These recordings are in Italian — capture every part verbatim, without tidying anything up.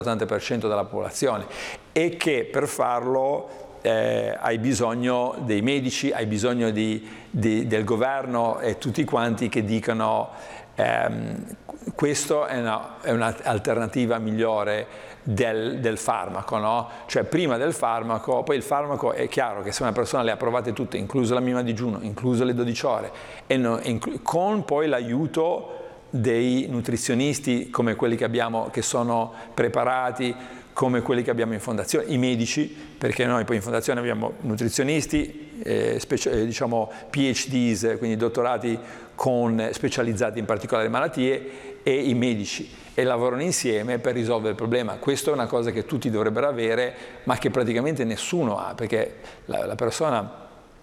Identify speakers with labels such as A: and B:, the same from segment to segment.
A: ottanta per cento della popolazione, e che per farlo Eh, hai bisogno dei medici, hai bisogno di, di, del governo e tutti quanti che dicano ehm, questa è un'alternativa migliore del, del farmaco, no? Cioè prima del farmaco, poi il farmaco è chiaro che se una persona le ha provate tutte, incluso la mima digiuno, incluso le dodici ore, e no, con poi l'aiuto dei nutrizionisti come quelli che abbiamo, che sono preparati, come quelli che abbiamo in fondazione, i medici, perché noi poi in fondazione abbiamo nutrizionisti, eh, eh, diciamo P H Ds, quindi dottorati con, specializzati in particolari malattie, e i medici, e lavorano insieme per risolvere il problema. Questa è una cosa che tutti dovrebbero avere, ma che praticamente nessuno ha, perché la, la persona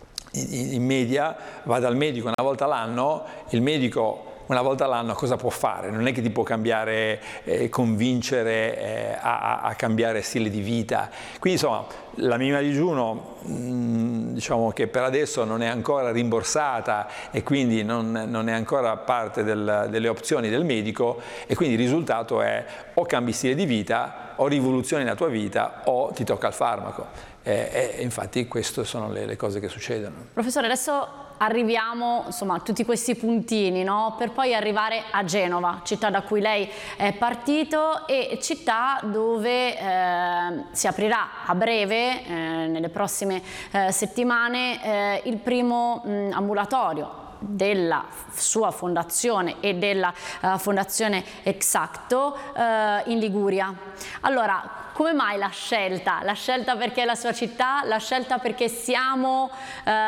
A: in, in media va dal medico una volta all'anno, il medico una volta all'anno cosa può fare? Non è che ti può cambiare, eh, convincere eh, a, a cambiare stile di vita. Quindi insomma la mima digiuno mh, diciamo che per adesso non è ancora rimborsata e quindi non, non è ancora parte del, delle opzioni del medico, e quindi il risultato è o cambi stile di vita, o rivoluzioni la tua vita, o ti tocca il farmaco. E, e infatti queste sono le, le cose che succedono.
B: Professore, adesso arriviamo insomma a tutti questi puntini, no? Per poi arrivare a Genova, città da cui lei è partito, e città dove eh, si aprirà a breve, eh, nelle prossime eh, settimane, eh, il primo mh, ambulatorio della sua fondazione e della uh, fondazione Exacto uh, in Liguria. Allora, come mai la scelta? La scelta perché è la sua città? La scelta perché siamo uh,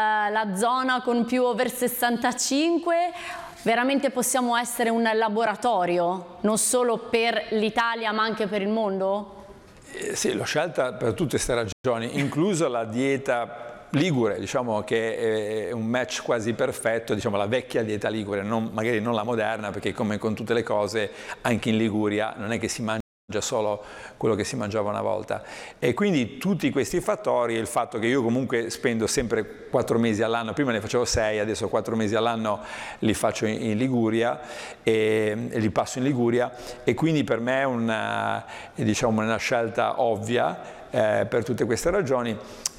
B: la zona con più over sessantacinque? Veramente possiamo essere un laboratorio, non solo per l'Italia ma anche per il mondo?
A: Eh, sì, l'ho scelta per tutte queste ragioni, incluso la dieta ligure, diciamo che è un match quasi perfetto, diciamo la vecchia dieta ligure, non, magari non la moderna, perché come con tutte le cose anche in Liguria non è che si mangia solo quello che si mangiava una volta, e quindi tutti questi fattori, il fatto che io comunque spendo sempre quattro mesi all'anno, prima ne facevo sei, adesso quattro mesi all'anno li faccio in Liguria e, e li passo in Liguria, e quindi per me è una, diciamo, una scelta ovvia. Eh, per tutte queste ragioni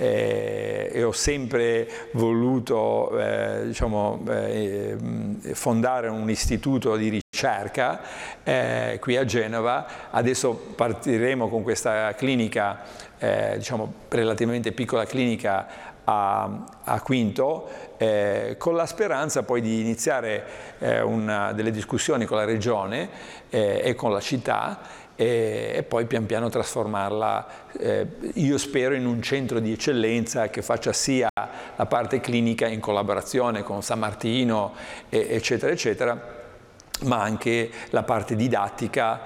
A: eh, e ho sempre voluto eh, diciamo, eh, fondare un istituto di ricerca eh, qui a Genova. Adesso partiremo con questa clinica, eh, diciamo relativamente piccola clinica a, a Quinto, eh, con la speranza poi di iniziare eh, una, delle discussioni con la regione eh, e con la città, e poi pian piano trasformarla, eh, io spero, in un centro di eccellenza che faccia sia la parte clinica in collaborazione con San Martino, e, eccetera, eccetera, ma anche la parte didattica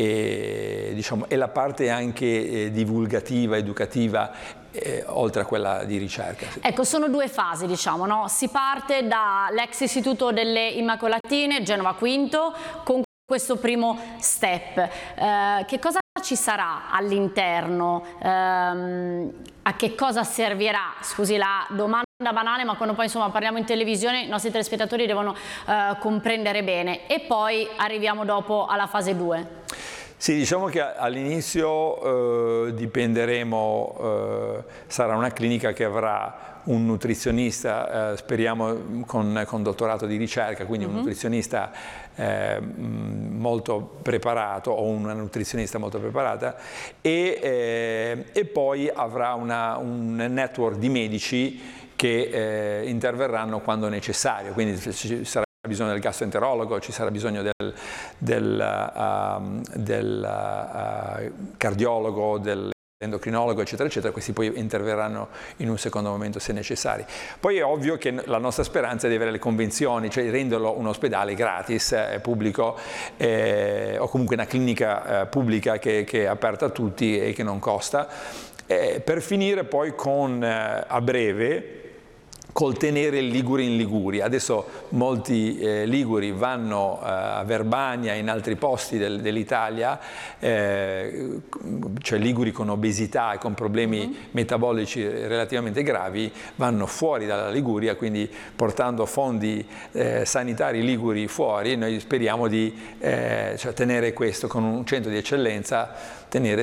A: e, diciamo, e la parte anche eh, divulgativa, educativa, eh, oltre a quella di ricerca. Sì.
B: Ecco, sono due fasi, diciamo, no? Si parte dall'ex istituto delle Immacolatine, Genova Quinto, con questo primo step. Eh, che cosa ci sarà all'interno? Ehm, a che cosa servirà? Scusi la domanda banale, ma quando poi insomma parliamo in televisione i nostri telespettatori devono eh, comprendere bene. E poi arriviamo dopo alla fase due.
A: Sì, diciamo che all'inizio eh, dipenderemo, eh, sarà una clinica che avrà un nutrizionista, eh, speriamo con, con dottorato di ricerca, quindi mm-hmm. un nutrizionista eh, molto preparato, o una nutrizionista molto preparata, e, eh, e poi avrà una, un network di medici che eh, interverranno quando necessario, quindi ci sarà bisogno del gastroenterologo, ci sarà bisogno del, del, uh, del uh, cardiologo, del endocrinologo, eccetera, eccetera. Questi poi interverranno in un secondo momento se necessari. Poi è ovvio che la nostra speranza è di avere le convenzioni, cioè di renderlo un ospedale gratis, eh, pubblico, eh, o comunque una clinica eh, pubblica che, che è aperta a tutti e che non costa, eh, per finire poi con, eh, a breve, col tenere il Ligure in Liguria. Adesso molti eh, liguri vanno eh, a Verbania e in altri posti del, dell'Italia, eh, cioè liguri con obesità e con problemi mm-hmm. metabolici relativamente gravi, vanno fuori dalla Liguria, quindi portando fondi eh, sanitari liguri fuori. Noi speriamo di eh, cioè, tenere questo con un centro di eccellenza, tenere